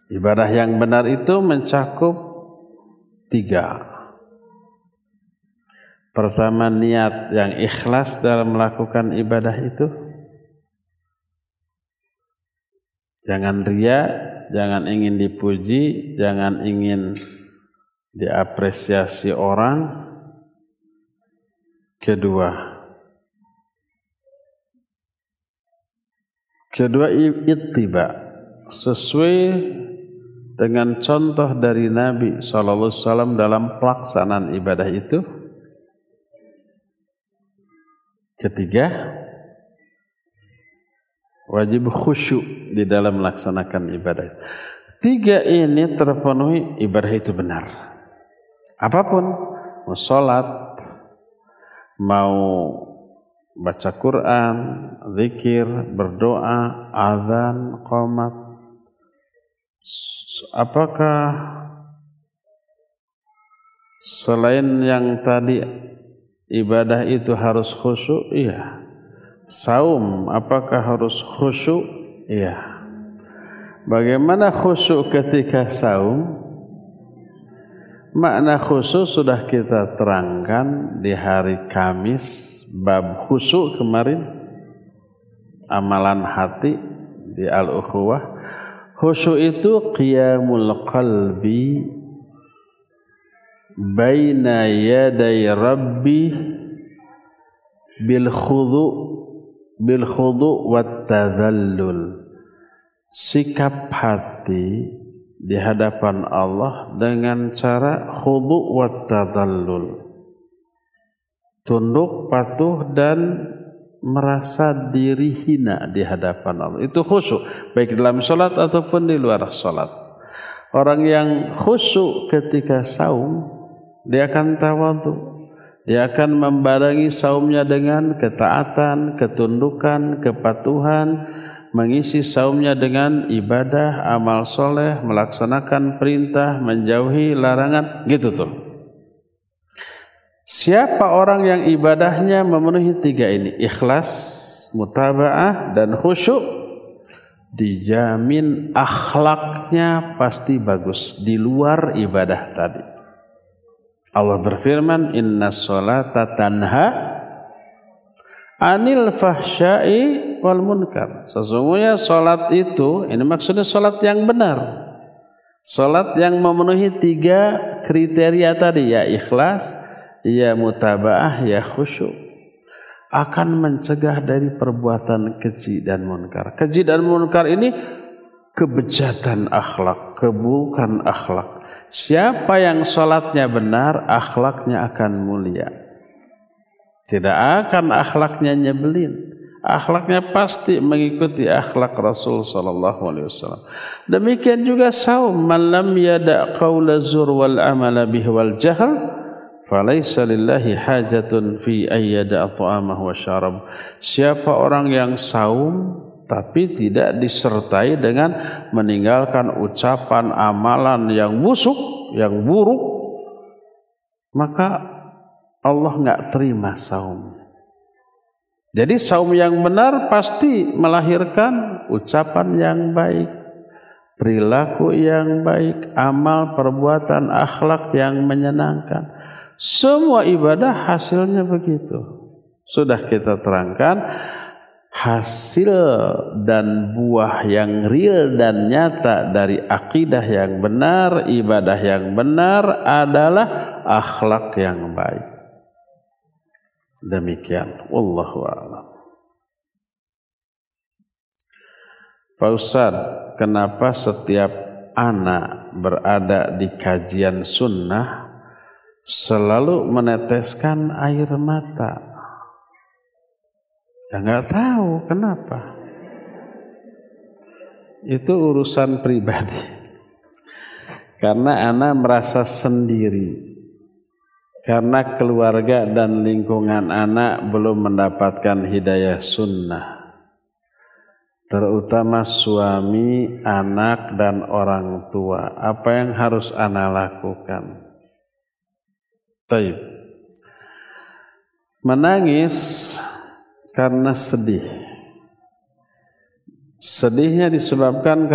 Ibadah yang benar itu mencakup 3. Pertama, niat yang ikhlas dalam melakukan ibadah itu. Jangan ria, jangan ingin dipuji, jangan ingin diapresiasi orang. Kedua, ittiba, sesuai dengan contoh dari Nabi SAW dalam pelaksanaan ibadah itu. Ketiga, wajib khusyuk di dalam melaksanakan ibadah. 3 ini terpenuhi, ibadah itu benar. Apapun, mau sholat, mau baca Quran, zikir, berdoa, azan, qomat, apakah selain yang tadi ibadah itu harus khusyuk? Iya. Saum, apakah harus khusyuk? Iya. Bagaimana khusyuk ketika saum? Makna khusyuk sudah kita terangkan di hari Kamis, bab khusyuk kemarin, amalan hati di Al-Ukhuwah. Khusyuk itu qiyamul qalbi baina yaday rabbi bil khudu wat tadhallul. Sikap hati di hadapan Allah dengan cara khudu wat tadhallul, tunduk, patuh, dan merasa diri hina di hadapan Allah. Itu khusyuk, baik dalam sholat ataupun di luar sholat. Orang yang khusyuk ketika saum, dia akan tawadhu, dia akan membarengi saumnya dengan ketaatan, ketundukan, kepatuhan, mengisi saumnya dengan ibadah, amal soleh, melaksanakan perintah, menjauhi larangan, gitu tuh. Siapa orang yang ibadahnya memenuhi 3 ini, ikhlas, mutaba'ah, dan khusyuk, dijamin akhlaknya pasti bagus di luar ibadah tadi. Allah berfirman, inna sholata tanha anil fahsya'i wal munkar. Sesungguhnya salat itu, ini maksudnya salat yang benar, salat yang memenuhi 3 kriteria tadi, ya ikhlas, ya mutaba'ah, ya khusyuk, akan mencegah dari perbuatan keji dan munkar. Keji dan munkar ini kebejatan akhlak, keburukan akhlak. Siapa yang salatnya benar, akhlaknya akan mulia. Tidak akan akhlaknya nyebelin. Akhlaknya pasti mengikuti akhlak Rasul sallallahu alaihi wasallam. Demikian juga saum, man lam yada' qaula zur wal amala bihi wal jahl, falaisa lillahi hajatun fi ayyada ta'amahu wa syarab. Siapa orang yang saum tapi tidak disertai dengan meninggalkan ucapan amalan yang busuk, yang buruk, maka Allah enggak terima saum. Jadi saum yang benar pasti melahirkan ucapan yang baik, perilaku yang baik, amal, perbuatan, akhlak yang menyenangkan. Semua ibadah hasilnya begitu. Sudah kita terangkan, hasil dan buah yang real dan nyata dari akidah yang benar, ibadah yang benar adalah akhlak yang baik. Demikian, wallahu a'lam. Pak Ustadz, kenapa setiap anak berada di kajian sunnah selalu meneteskan air mata? Ya nggak tahu kenapa. Itu urusan pribadi. Karena anak merasa sendiri. Karena keluarga dan lingkungan anak belum mendapatkan hidayah sunnah. Terutama suami, anak, dan orang tua. Apa yang harus anak lakukan? Taib. Menangis karena sedih. Sedihnya disebabkan